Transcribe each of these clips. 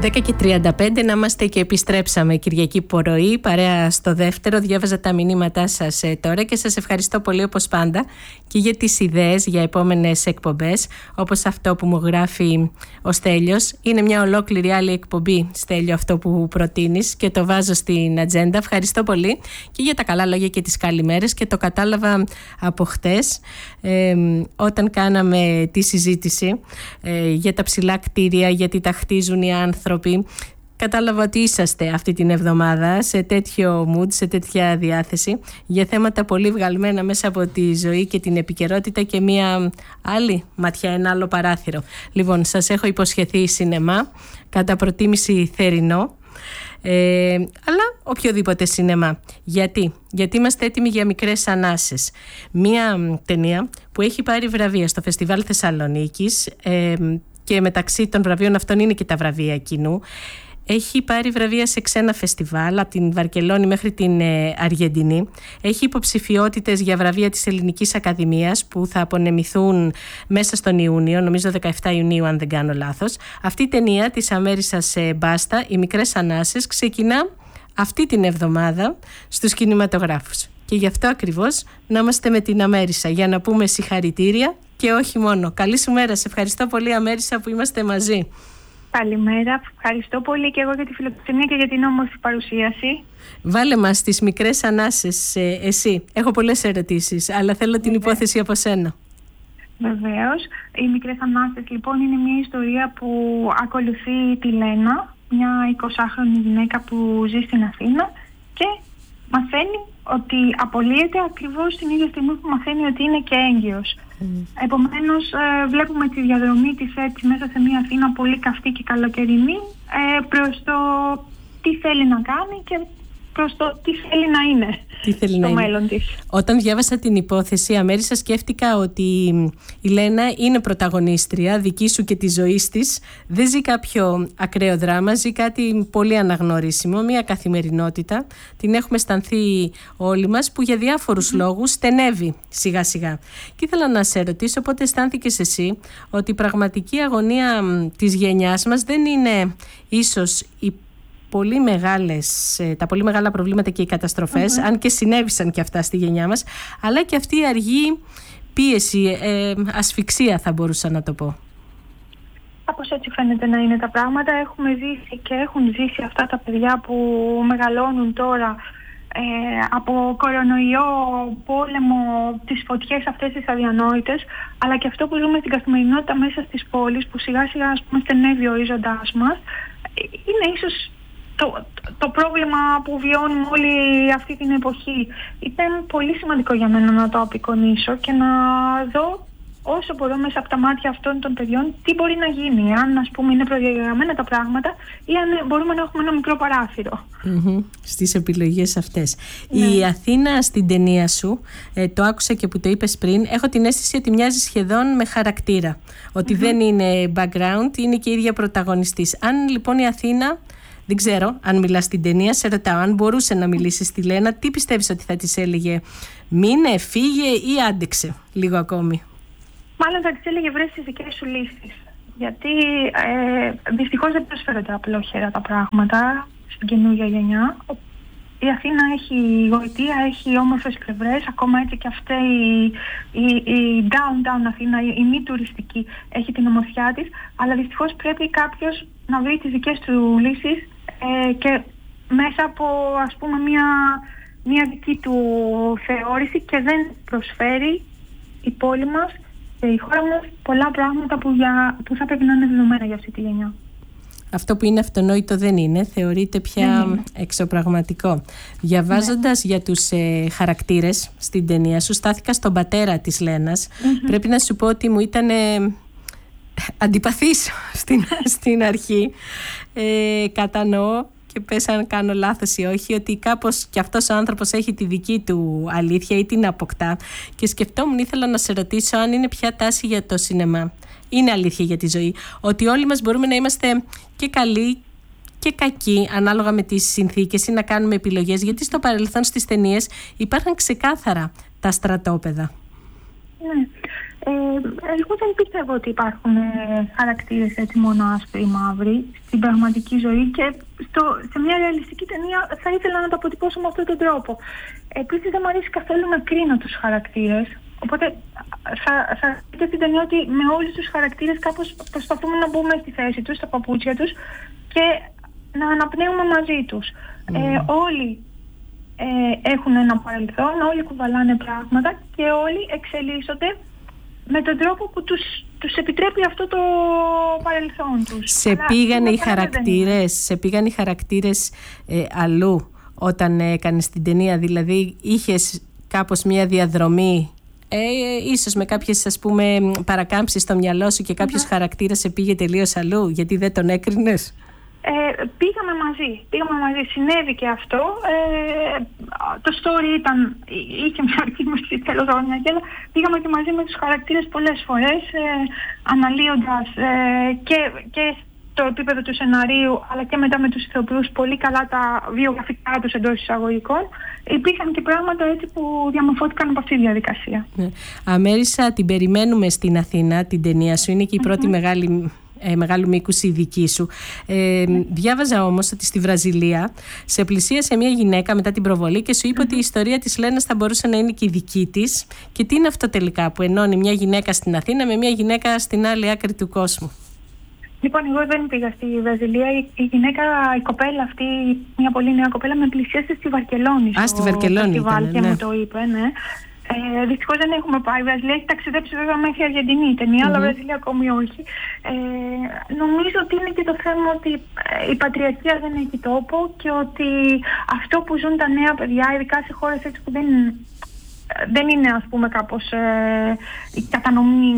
10:35 να είμαστε και επιστρέψαμε Κυριακή πρωί, παρέα στο δεύτερο. Διάβαζα τα μηνύματά σας τώρα και σας ευχαριστώ πολύ όπως πάντα και για τις ιδέες για επόμενες εκπομπές, όπως αυτό που μου γράφει ο Στέλιος. Είναι μια ολόκληρη άλλη εκπομπή, Στέλιο, αυτό που προτείνεις και το βάζω στην ατζέντα. Ευχαριστώ πολύ και για τα καλά λόγια και τις καλημέρες, και το κατάλαβα από χτες όταν κάναμε τη συζήτηση για τα ψηλά κτίρια, γιατί τα χτίζουν οι άνθρωποι. Κατάλαβα ότι είσαστε αυτή την εβδομάδα σε τέτοιο mood, σε τέτοια διάθεση για θέματα πολύ βγαλμένα μέσα από τη ζωή και την επικαιρότητα και μια άλλη ματιά, ένα άλλο παράθυρο. Λοιπόν, σας έχω υποσχεθεί σινεμά, κατά προτίμηση θερινό, αλλά οποιοδήποτε σινεμά. Γιατί είμαστε έτοιμοι για Μικρές Ανάσες. Μια ταινία που έχει πάρει βραβεία στο Φεστιβάλ Θεσσαλονίκης, και μεταξύ των βραβείων αυτών είναι και τα βραβεία κοινού. Έχει πάρει βραβεία σε ξένα φεστιβάλ, από την Βαρκελόνη μέχρι την Αργεντινή. Έχει υποψηφιότητες για βραβεία της Ελληνικής Ακαδημίας που θα απονεμηθούν μέσα στον Ιούνιο, νομίζω 17 Ιουνίου αν δεν κάνω λάθος. Αυτή η ταινία της Αμέρισσας Μπάστα, οι Μικρές Ανάσες, ξεκινά αυτή την εβδομάδα στους κινηματογράφους. Και γι' αυτό ακριβώς να είμαστε με την Αμέρισσα, για να πούμε συγχαρητήρια και όχι μόνο. Καλή σου μέρα. Σε ευχαριστώ πολύ, Αμέρισσα, που είμαστε μαζί. Καλημέρα. Ευχαριστώ πολύ και εγώ για τη φιλοξενία και για την όμορφη παρουσίαση. Βάλε μας τις Μικρές Ανάσες εσύ. Έχω πολλές ερωτήσεις, αλλά θέλω την υπόθεση από σένα. Βεβαίως. Οι Μικρές Ανάσες λοιπόν είναι μια ιστορία που ακολουθεί τη Λένα, μια 20χρονη γυναίκα που ζει στην Αθήνα και μαθαίνει ότι απολύεται ακριβώς την ίδια στιγμή που μαθαίνει ότι είναι και έγκυος. Επομένως βλέπουμε τη διαδρομή της έτσι μέσα σε μια Αθήνα πολύ καυτή και καλοκαιρινή, προς το τι θέλει να κάνει και προς το τι θέλει να είναι στο μέλλον της. Όταν διάβασα την υπόθεση, Αμέρισσα, σκέφτηκα ότι η Λένα είναι πρωταγωνίστρια δική σου και της ζωής της. Δεν ζει κάποιο ακραίο δράμα, ζει κάτι πολύ αναγνωρίσιμο, μια καθημερινότητα. Την έχουμε αισθανθεί όλοι μας, που για διάφορους λόγους στενεύει σιγά σιγά. Και ήθελα να σε ρωτήσω πότε αισθάνθηκες εσύ ότι η πραγματική αγωνία της γενιάς μας δεν είναι ίσως τα πολύ μεγάλα προβλήματα και οι καταστροφές, αν και συνέβησαν και αυτά στη γενιά μας, αλλά και αυτή η αργή πίεση, ασφυξία θα μπορούσα να το πω. Κάπως έτσι φαίνεται να είναι τα πράγματα. Έχουμε ζήσει και έχουν ζήσει αυτά τα παιδιά που μεγαλώνουν τώρα από κορονοϊό, πόλεμο, τις φωτιές αυτές τις αδιανόητες, αλλά και αυτό που ζούμε στην καθημερινότητα μέσα στις πόλεις, που σιγά σιγά στενεύει ο ορίζοντάς μας. Είναι ίσως το πρόβλημα που βιώνουμε όλη αυτή την εποχή. Ήταν πολύ σημαντικό για μένα να το απεικονίσω και να δω όσο μπορώ μέσα από τα μάτια αυτών των παιδιών τι μπορεί να γίνει, αν ας πούμε είναι προδιαγραμμένα τα πράγματα ή αν μπορούμε να έχουμε ένα μικρό παράθυρο. Στις επιλογές αυτές. Ναι. Η Αθήνα στην ταινία σου, το άκουσα και που το είπες πριν, έχω την αίσθηση ότι μοιάζει σχεδόν με χαρακτήρα. Ότι δεν είναι background, είναι και η ίδια πρωταγωνιστής. Αν λοιπόν η Αθήνα, δεν ξέρω αν μιλάς στην ταινία, σε ρωτάω, αν μπορούσε να μιλήσει στη Λένα, τι πιστεύεις ότι θα της έλεγε? Μείνε, φύγε ή άντεξε λίγο ακόμη? Μάλλον θα της έλεγε βρες τις δικές σου λύσεις. Γιατί δυστυχώς δεν προσφέρονται απλόχερα τα πράγματα στην καινούργια γενιά. Η Αθήνα έχει γοητεία, έχει όμορφες πλευρές, ακόμα έτσι και αυτή η downtown Αθήνα, η μη τουριστική, έχει την ομορφιά της, αλλά δυστυχώς πρέπει κάποιος να βρει τις δικές του λύσεις και μέσα από ας πούμε μια δική του θεώρηση, και δεν προσφέρει η πόλη μας και η χώρα μας πολλά πράγματα που θα πρέπει να είναι δεδομένα για αυτή τη γενιά. Αυτό που είναι αυτονόητο δεν είναι, θεωρείται πια εξωπραγματικό. Διαβάζοντας για τους χαρακτήρες στην ταινία σου, στάθηκα στον πατέρα της Λένας. Πρέπει να σου πω ότι μου ήταν αντιπαθής στην αρχή. Κατανοώ, και πες αν κάνω λάθος ή όχι, ότι κάπως και αυτός ο άνθρωπος έχει τη δική του αλήθεια ή την αποκτά. Και σκεφτόμουν, ήθελα να σε ρωτήσω αν είναι πια τάση για το σινεμά. Είναι αλήθεια για τη ζωή ότι όλοι μας μπορούμε να είμαστε και καλοί και κακοί ανάλογα με τις συνθήκες ή να κάνουμε επιλογές, γιατί στο παρελθόν στις ταινίες υπάρχουν ξεκάθαρα τα στρατόπεδα. Ναι. Εγώ δεν πιστεύω ότι υπάρχουν χαρακτήρες έτσι μόνο άσπροι ή μαύροι στην πραγματική ζωή, και σε μια ρεαλιστική ταινία θα ήθελα να το αποτυπώσω με αυτόν τον τρόπο. Επίσης δεν μου αρέσει καθόλου να κρίνω τους χαρακτήρες, οπότε θα δείτε στην ταινία ότι με όλους τους χαρακτήρες κάπως προσπαθούμε να μπούμε στη θέση τους, στα παπούτσια τους και να αναπνέουμε μαζί τους. Όλοι έχουν ένα παρελθόν, όλοι κουβαλάνε πράγματα και όλοι εξελίσσονται με τον τρόπο που τους επιτρέπει αυτό το παρελθόν τους. Σε πήγαν οι χαρακτήρες αλλού όταν έκανες την ταινία? Δηλαδή είχες κάπως μια διαδρομή, ίσως με κάποιες ας πούμε παρακάμψεις στο μυαλό σου και κάποιος χαρακτήρας σε πήγε τελείως αλλού, γιατί δεν τον έκρινες? Πήγαμε μαζί, συνέβη και αυτό. Το story είχε μια ορκίμωση, θέλω χρόνια, αλλά πήγαμε και μαζί με τους χαρακτήρες πολλές φορές, αναλύοντας και το επίπεδο του σεναρίου, αλλά και μετά με τους ηθοποιούς πολύ καλά τα βιογραφικά τους εντός εισαγωγικών. Υπήρχαν και πράγματα έτσι που διαμορφώθηκαν από αυτή τη διαδικασία. Αμέρισα, την περιμένουμε στην Αθήνα την ταινία σου, είναι και η πρώτη μεγάλου μήκους η δική σου. Διάβαζα όμως ότι στη Βραζιλία σε πλησίασε μια γυναίκα μετά την προβολή και σου είπε ότι η ιστορία της Λένας θα μπορούσε να είναι και η δική της. Και τι είναι αυτό τελικά που ενώνει μια γυναίκα στην Αθήνα με μια γυναίκα στην άλλη άκρη του κόσμου? Λοιπόν, εγώ δεν πήγα στη Βραζιλία. Η κοπέλα αυτή, μια πολύ νέα κοπέλα, με πλησίασε στη Βαρκελόνη. Στη Βαρκελόνη ήταν, και μου το είπε, ναι. Δυστυχώς δεν έχουμε πάει. Η Βραζιλία έχει ταξιδέψει βέβαια μέχρι Αργεντινή η ταινία, αλλά η Βραζιλία ακόμη όχι. Νομίζω ότι είναι και το θέμα ότι η πατριαρχία δεν έχει τόπο και ότι αυτό που ζουν τα νέα παιδιά, ειδικά σε χώρες έτσι που δεν είναι ας πούμε κάπως η κατανομή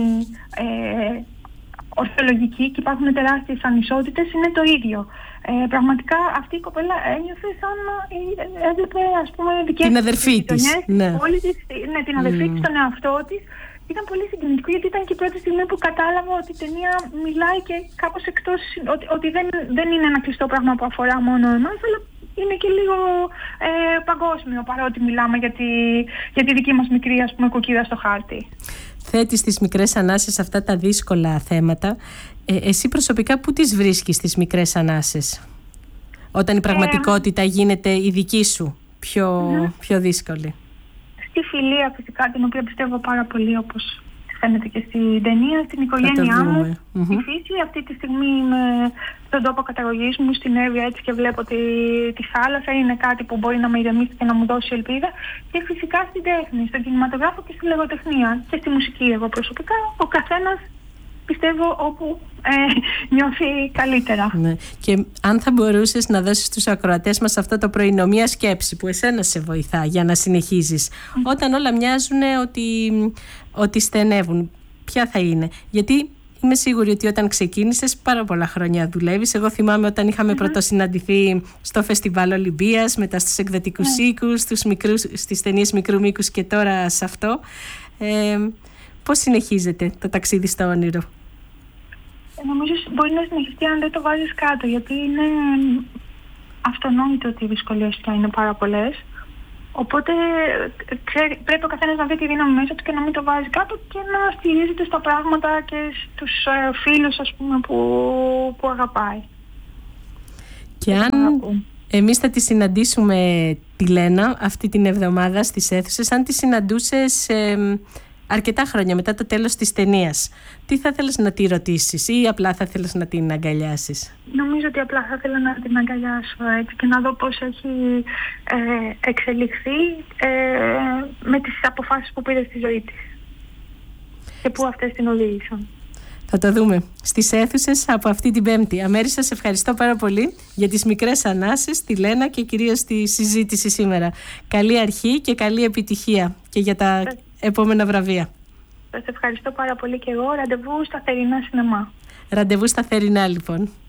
ορθολογική και υπάρχουν τεράστιες ανισότητες, είναι το ίδιο. Πραγματικά αυτή η κοπέλα ένιωθε σαν έβλεπε ας πούμε δικές την αδερφή της. Την αδερφή της, τον εαυτό της. Ήταν πολύ συγκινητικό γιατί ήταν και η πρώτη στιγμή που κατάλαβα ότι η ταινία μιλάει και κάπως εκτός, ότι δεν είναι ένα κλειστό πράγμα που αφορά μόνο εμάς, αλλά είναι και λίγο παγκόσμιο, παρότι μιλάμε για τη δική μας μικρή ας πούμε κουκκίδα στο χάρτη. Θέτεις τις μικρές ανάσες αυτά τα δύσκολα θέματα. Εσύ προσωπικά πού τις βρίσκεις τις μικρές ανάσες, όταν η πραγματικότητα γίνεται η δική σου πιο δύσκολη? Στη φιλία φυσικά, την οποία πιστεύω πάρα πολύ, όπως φαίνεται και στην ταινία, στην οικογένειά μου, στη φύση. Αυτή τη στιγμή είμαι στον τόπο καταγωγής μου, στην Εύβοια, έτσι και βλέπω τη θάλασσα. Είναι κάτι που μπορεί να με ηρεμήσει και να μου δώσει ελπίδα. Και φυσικά στην τέχνη, στον κινηματογράφο και στη λογοτεχνία και στη μουσική. Εγώ προσωπικά, ο καθένας πιστεύω όπου νιώθει καλύτερα. Ναι. Και αν θα μπορούσες να δώσεις στους ακροατές μας αυτό το πρωινό μια σκέψη που εσένα σε βοηθά για να συνεχίζεις, όταν όλα μοιάζουν ότι στενεύουν, ποια θα είναι? Γιατί είμαι σίγουρη ότι όταν ξεκίνησες πάρα πολλά χρόνια δουλεύεις. Εγώ θυμάμαι όταν είχαμε πρωτοσυναντηθεί στο Φεστιβάλ Ολυμπίας, μετά στους εκδοτικούς οίκους, στις ταινίες μικρού μήκους και τώρα σε αυτό. Πώς συνεχίζεται το ταξίδι στο όνειρο? Νομίζω μπορεί να συνεχιστεί αν δεν το βάζεις κάτω, γιατί είναι αυτονόητο ότι οι δυσκολίες πια είναι πάρα πολλές. Οπότε πρέπει ο καθένας να δει τη δύναμη μέσα του και να μην το βάζει κάτω και να στηρίζεται στα πράγματα και στους φίλους ας πούμε που αγαπάει. Και αν εμείς θα τη συναντήσουμε τη Λένα αυτή την εβδομάδα στις αίθουσες, αν τη συναντούσες αρκετά χρόνια μετά το τέλος της ταινίας, τι θα θέλεις να τη ρωτήσεις ή απλά θα θέλεις να την αγκαλιάσεις? Νομίζω ότι απλά θα ήθελα να την αγκαλιάσω έτσι και να δω πώς έχει εξελιχθεί με τις αποφάσεις που πήρε στη ζωή της και πού αυτές την οδήγησαν. Θα το δούμε στις αίθουσες από αυτή την Πέμπτη. Αμέρισα, σε ευχαριστώ πάρα πολύ για τις μικρές ανάσες, τη Λένα και κυρίως τη συζήτηση σήμερα. Καλή αρχή και καλή επιτυχία και για τα επόμενα βραβεία. Σας ευχαριστώ πάρα πολύ και εγώ. Ραντεβού στα θερινά σινεμά. Ραντεβού στα θερινά λοιπόν.